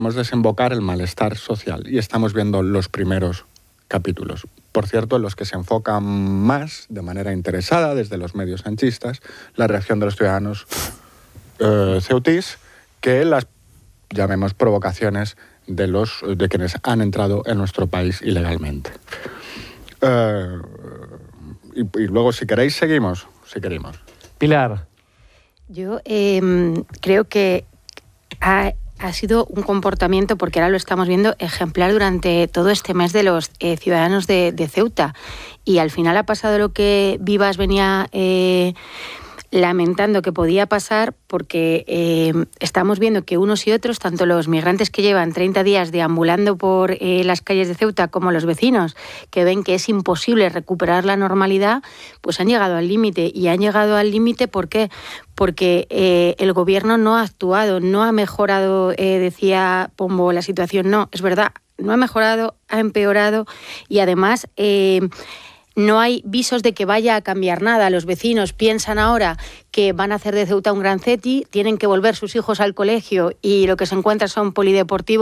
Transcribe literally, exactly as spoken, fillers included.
desembocar el malestar social y estamos viendo los primeros capítulos. Por cierto, en los que se enfoca más, de manera interesada, desde los medios sanchistas, la reacción de los ciudadanos eh, ceutís que las, llamemos, provocaciones de, los, de quienes han entrado en nuestro país ilegalmente. Eh, y, y luego, si queréis, seguimos, si queremos. Pilar. Yo eh, creo que ha, ha sido un comportamiento, porque ahora lo estamos viendo, ejemplar durante todo este mes de los eh, ciudadanos de, de Ceuta. Y al final ha pasado lo que Vivas venía eh, lamentando que podía pasar, porque eh, estamos viendo que unos y otros, tanto los migrantes que llevan treinta días deambulando por eh, las calles de Ceuta, como los vecinos que ven que es imposible recuperar la normalidad, pues han llegado al límite. Y han llegado al límite, ¿por qué? Porque eh, el gobierno no ha actuado, no ha mejorado, eh, decía Pombo, la situación. No, es verdad, no ha mejorado, ha empeorado, y además Eh, no hay visos de que vaya a cambiar nada. Los vecinos piensan ahora que van a hacer de Ceuta un gran Ceti, tienen que volver sus hijos al colegio y lo que se encuentran son polideportivos